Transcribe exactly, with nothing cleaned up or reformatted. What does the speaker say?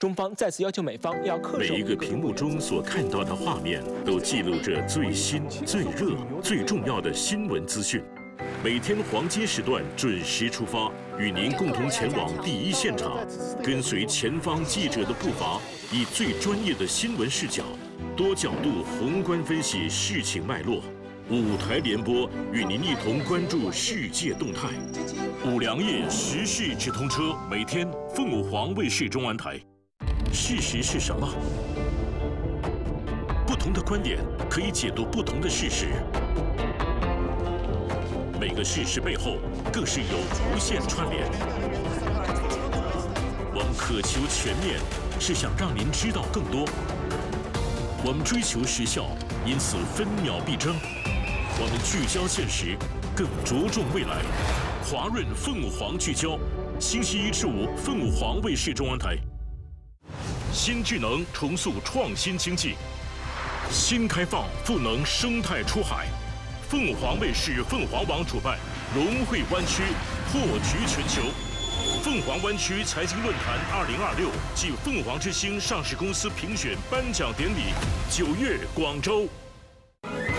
中方再次要求美方要恪守。 每一个屏幕中所看到的画面，都记录着最新、最热、最重要的新闻资讯。每天黄金时段准时出发，与您共同前往第一现场，跟随前方记者的步伐，以最专业的新闻视角，多角度宏观分析事情脉络。五台联播与您一同关注世界动态。五粮液时事直通车，每天凤舞凰卫视中文台。事实是什么？不同的观点可以解读不同的事实。每个事实背后更是有无限串联。我们渴求全面，是想让您知道更多。我们追求时效，因此分秒必争。我们聚焦现实，更着重未来。华润凤舞凰聚焦，星期一至五凤舞凰卫视中文台。新智能重塑创新经济，新开放赋能生态出海。凤凰卫视凤凰网主办融汇湾区，破局全球。凤凰湾区财经论坛二零二六暨凤凰之星上市公司评选颁奖典礼，九月广州。